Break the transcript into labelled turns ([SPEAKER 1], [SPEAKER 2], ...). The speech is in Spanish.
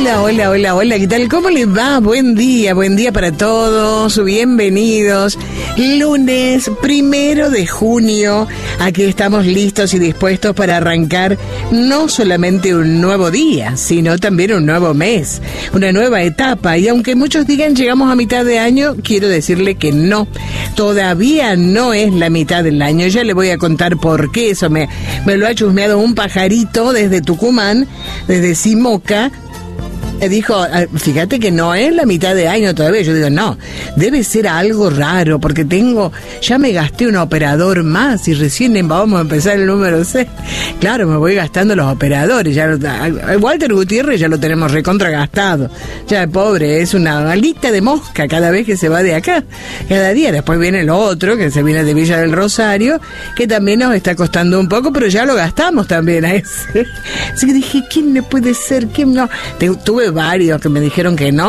[SPEAKER 1] Hola, ¿qué tal? ¿Cómo les va? Buen día para todos, bienvenidos. Lunes 1 de junio, aquí estamos listos y dispuestos para arrancar no solamente un nuevo día, sino también un nuevo mes, una nueva etapa. Y aunque muchos digan llegamos a mitad de año, quiero decirle que no, todavía no es la mitad del año. Ya le voy a contar por qué, eso me lo ha chusmeado un pajarito desde Tucumán, desde Simoca. Dijo, fíjate que no es la mitad de año todavía. Yo digo, no, debe ser algo raro, porque ya me gasté un operador más y recién vamos a empezar el número 6. Claro, me voy gastando los operadores. Walter Gutiérrez ya lo tenemos recontra gastado. Ya, pobre, es una alita de mosca cada vez que se va de acá. Cada día. Después viene el otro, que se viene de Villa del Rosario, que también nos está costando un poco, pero ya lo gastamos también a ese. Así que dije, ¿quién le puede ser? ¿Quién no? Tuve varios que me dijeron que no,